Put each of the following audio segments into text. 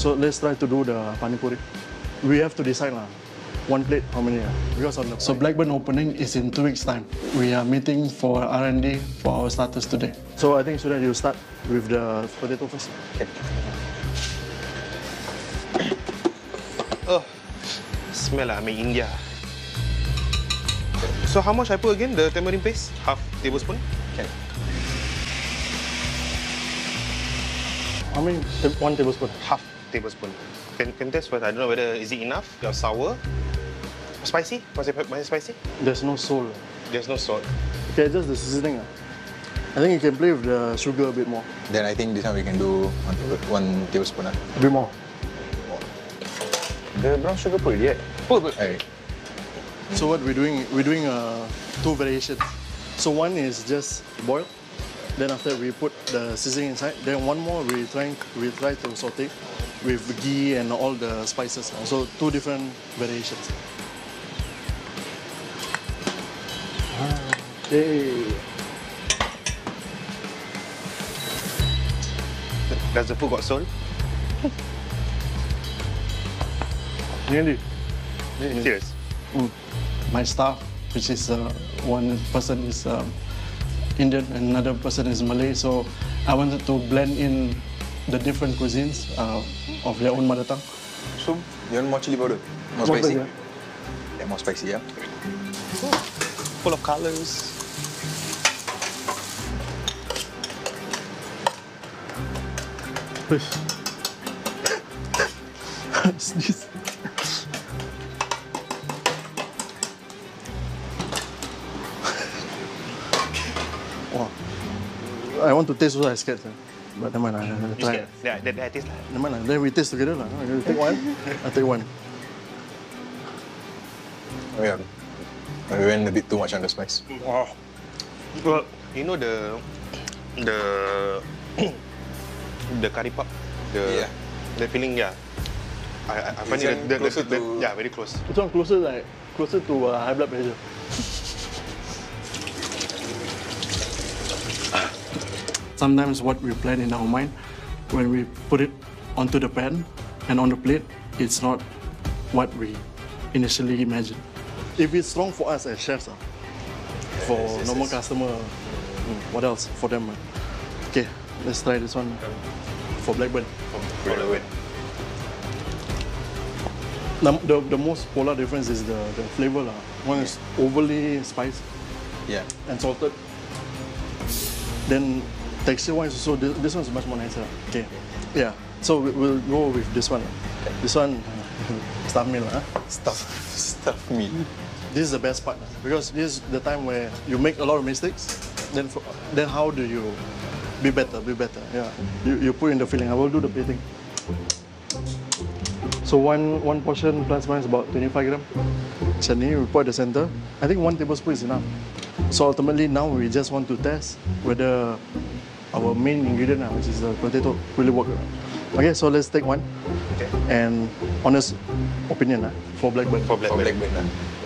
So let's try to do the pani puri. We have to decide lah. One plate, how many? Because on the so Blackburn opening is in 2 weeks' time. We are meeting for R&D for our starters today. So I think Surya, you start with the potato first. Okay. Oh, smell like I'm in India. So how much I put again? The tamarind paste? Half tablespoon? Okay. How many? 1 tablespoon. Half tablespoon. Can taste first. I don't know whether is it enough. You have sour, spicy. Was it spicy? There's no salt. There's no salt. Okay, just the seasoning. I think you can play with the sugar a bit more. Then I think this one we can do 1 tablespoon. A bit more. The brown sugar put it yet? Put. Alright. So what we're doing 2 variations. So one is just boiled. Then after we put the seasoning inside. Then one more we try to saute with ghee and all the spices. So 2 different variations. Okay. Does the food got salt? Nearly. Serious? My staff, which is one person is Indian and another person is Malay, so I wanted to blend in the different cuisines of their own mother tongue. So, you want more chili powder? More More spicy? spicy, Yeah, more spicy, yeah. Full of colors. Sneeze. Wow. I want to taste also, I scared. But never mind, I'll try. Yeah, that is like. Never mind, then we taste together. You take one, I take one. Oh, yeah. We went a bit too much on the spice. Wow. Well, you know the the curry puff, Yeah. the feeling, yeah. I find Is it it closer to- yeah, very close. Which one closer to high blood pressure? Sometimes what we plan in our mind, when we put it onto the pan and on the plate, it's not what we initially imagined. If it's strong for us as chefs, for normal customer, what else for them? Okay, let's try this one for Blackburn. The most polar difference is the flavor. One is overly spiced Yeah. and salted. Then texture-wise, also this one's much more nicer. Okay, yeah. So we'll go with this one. This one, stuffed meal. Stuff meat. This is the best part because this is the time where you make a lot of mistakes. Then how do you be better? Yeah. You put in the filling. I will do the plating. So one portion plus minus about 25 gram. Chutney we put at the center. I think 1 tablespoon is enough. So ultimately now we just want to test whether our main ingredient, which is the potato, really work. Okay, so let's take one. Okay. And honest opinion for Blackburn. For For Blackburn. Blackburn.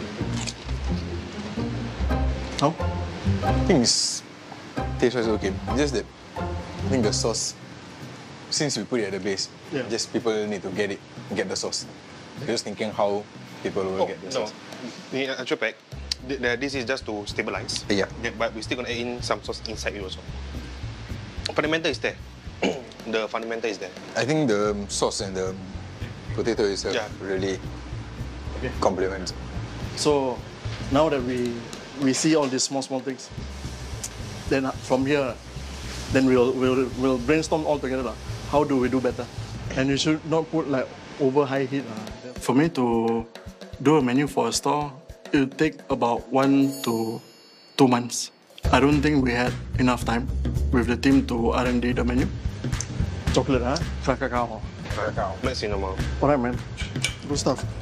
How? I think it's taste-wise okay. Just that I think the sauce, since we put it at the base, Yeah. just people need to get the sauce. Just thinking how people will get the No, sauce. in actual fact, this is just to stabilize. Yeah. But we're still gonna add in some sauce inside it also. Fundamental is there. The fundamental is there. I think the sauce and the potato itself Yeah. really Okay. complement. So now that we see all these small things, then from here, then we'll brainstorm all together. How do we do better? And you should not put like over high heat. For me to do a menu for a store, it will take about 1 to 2 months. I don't think we had enough time with the team to R&D the menu. Chocolate, crack cacao. Maximum. Alright, man. Good stuff.